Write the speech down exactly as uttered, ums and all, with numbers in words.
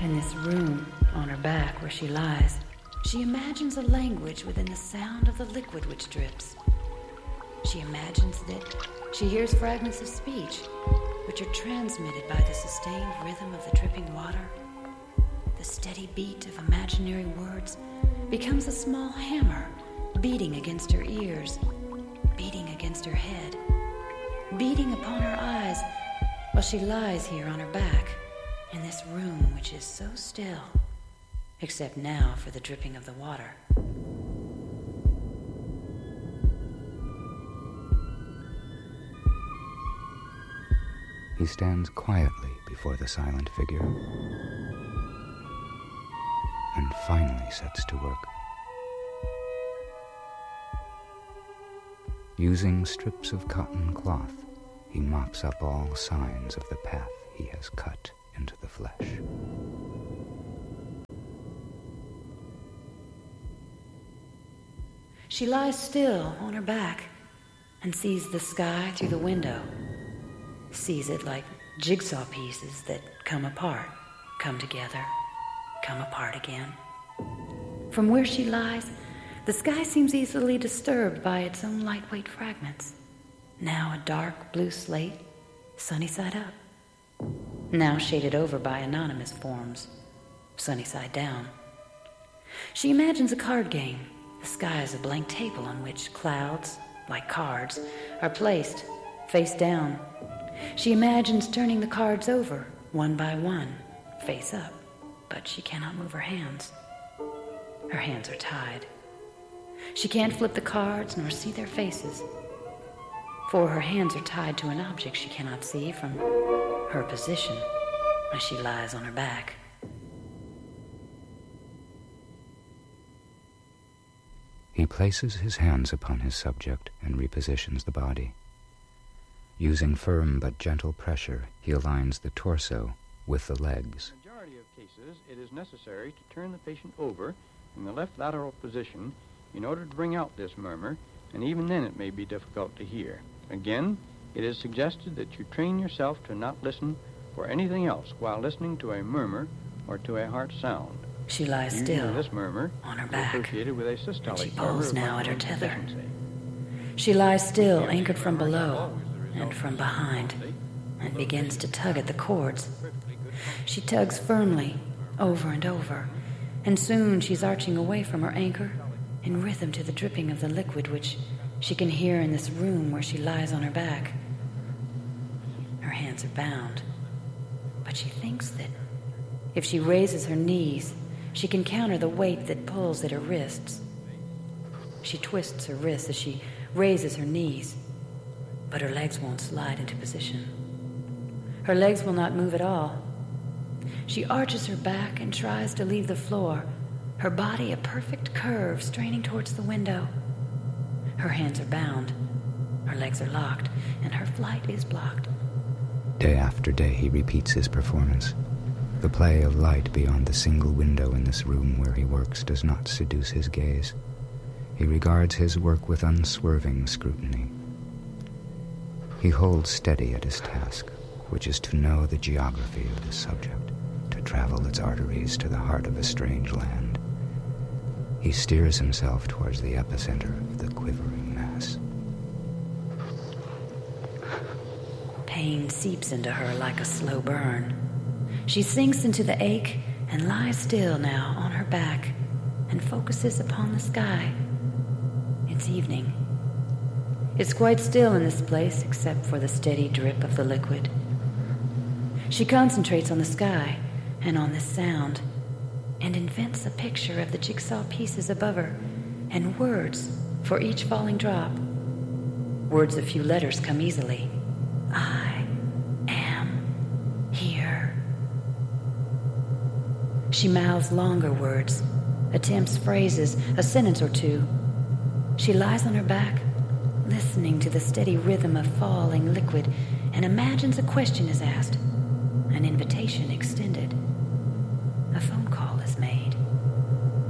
in this room on her back where she lies, she imagines a language within the sound of the liquid which drips. She imagines that she hears fragments of speech which are transmitted by the sustained rhythm of the dripping water. The steady beat of imaginary words becomes a small hammer beating against her ears, beating against her head, beating upon her eyes while she lies here on her back in this room which is so still, except now for the dripping of the water. He stands quietly before the silent figure and finally sets to work. Using strips of cotton cloth, he mops up all signs of the path he has cut into the flesh. She lies still on her back and sees the sky through the window, sees it like jigsaw pieces that come apart, come together, come apart again. From where she lies, the sky seems easily disturbed by its own lightweight fragments. Now a dark blue slate, sunny side up. Now shaded over by anonymous forms, sunny side down. She imagines a card game. The sky is a blank table on which clouds, like cards, are placed face down. She imagines turning the cards over, one by one, face up, but she cannot move her hands. Her hands are tied. She can't flip the cards nor see their faces, for her hands are tied to an object she cannot see from her position as she lies on her back. He places his hands upon his subject and repositions the body. Using firm but gentle pressure, he aligns the torso with the legs. In the majority of cases, it is necessary to turn the patient over in the left lateral position in order to bring out this murmur, and even then it may be difficult to hear. Again, it is suggested that you train yourself to not listen for anything else while listening to a murmur or to a heart sound. She lies Usually still this murmur on her is back, associated with a and systolic she pulls murmur now of at her tether. deficiency. She lies still, anchored from below and from behind, and begins to tug at the cords. She tugs firmly, over and over, and soon she's arching away from her anchor in rhythm to the dripping of the liquid which she can hear in this room where she lies on her back. Her hands are bound, but she thinks that if she raises her knees, she can counter the weight that pulls at her wrists. She twists her wrists as she raises her knees, but her legs won't slide into position. Her legs will not move at all. She arches her back and tries to leave the floor, her body a perfect curve straining towards the window. Her hands are bound, her legs are locked, and her flight is blocked. Day after day he repeats his performance. The play of light beyond the single window in this room where he works does not seduce his gaze. He regards his work with unswerving scrutiny. He holds steady at his task, which is to know the geography of his subject, to travel its arteries to the heart of a strange land. He steers himself towards the epicenter of the quivering mass. Pain seeps into her like a slow burn. She sinks into the ache and lies still now on her back and focuses upon the sky. It's evening. It's quite still in this place except for the steady drip of the liquid. She concentrates on the sky and on this sound and invents a picture of the jigsaw pieces above her and words for each falling drop. Words of few letters come easily. I am here. She mouths longer words, attempts phrases, a sentence or two. She lies on her back, listening to the steady rhythm of falling liquid, and imagines a question is asked, an invitation extended.